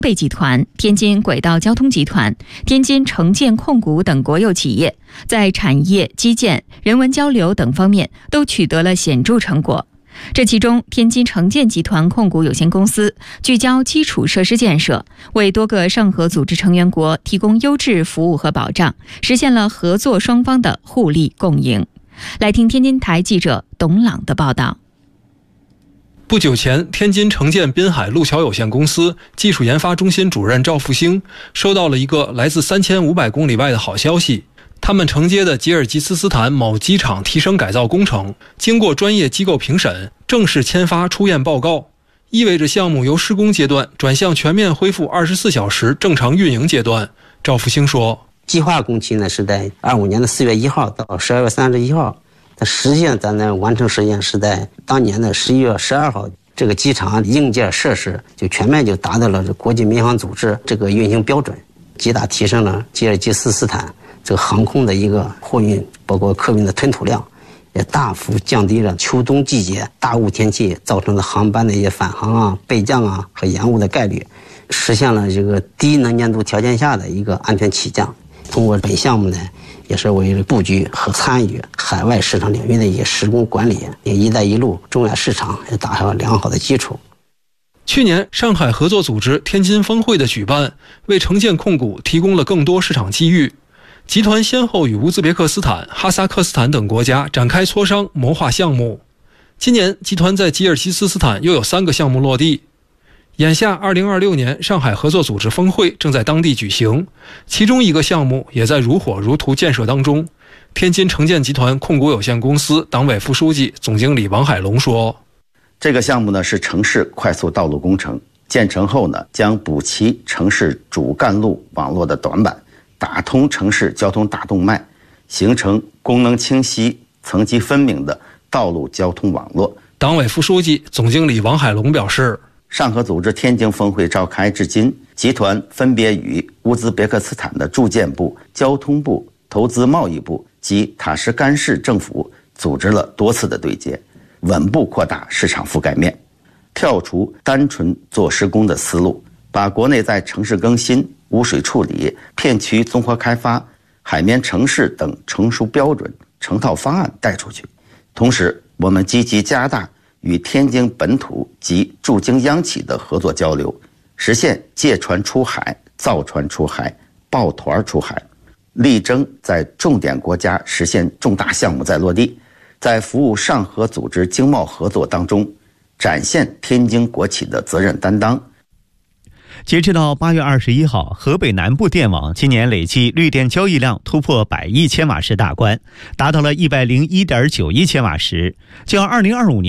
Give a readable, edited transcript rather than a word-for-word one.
贝集团、天津轨道交通集团、天津城建控股等国有企业在产业、基建、人文交流等方面都取得了显著成果。这其中，天津城建集团控股有限公司聚焦基础设施建设，为多个上合组织成员国提供优质服务和保障，实现了合作双方的互利共赢。来听天津台记者董朗的报道。 不久前，天津城建滨海路桥有限公司技术研发中心主任赵复兴收到了一个来自3500公里外的好消息。他们承接的吉尔吉斯斯坦某机场提升改造工程，经过专业机构评审，正式签发出验报告，意味着项目由施工阶段转向全面恢复24小时正常运营阶段。赵复兴说， 计划工期呢是在25年的4月1号到12月31号，但实际上咱呢完成时间是在当年的11月12号。这个机场硬件设施就全面就达到了国际民航组织这个运行标准，极大提升了吉尔吉斯斯坦这个航空的一个货运包括客运的吞吐量，也大幅降低了秋冬季节大雾天气造成的航班的一些返航啊、备降啊和延误的概率，实现了这个低能见度条件下的一个安全起降。通过本项目呢，也是为了布局和参与海外市场领域的一些施工管理，也一带一路中亚市场也打下了良好的基础。 去年上海合作组织天津峰会的举办，为城建控股提供了更多市场机遇。集团先后与乌兹别克斯坦、哈萨克斯坦等国家展开磋商谋划项目。今年集团在吉尔吉斯斯坦又有3个项目落地。眼下2026年上海合作组织峰会正在当地举行，其中一个项目也在如火如荼建设当中。天津城建集团控股有限公司党委副书记、总经理王海龙说， 这个项目呢是城市快速道路工程，建成后呢将补齐城市主干路网络的短板，打通城市交通大动脉，形成功能清晰、层级分明的道路交通网络。 党委副书记、总经理王海龙表示， 上合组织天津峰会召开至今，集团分别与乌兹别克斯坦的住建部、交通部、投资贸易部及塔什干市政府组织了多次的对接，稳步扩大市场覆盖面，跳出单纯做施工的思路，把国内在城市更新、污水处理、片区综合开发、海绵城市等成熟标准、成套方案带出去。同时，我们积极加大与天津本土及驻京央企的合作交流，实现借船出海、造船出海、抱团出海，力争在重点国家实现重大项目再落地，在服务上合组织经贸合作当中，展现天津国企的责任担当。 截至到8月21号，河北南部电网今年累计绿电交易量突破100亿千瓦时大关，达到了101.9亿千瓦时，较2025年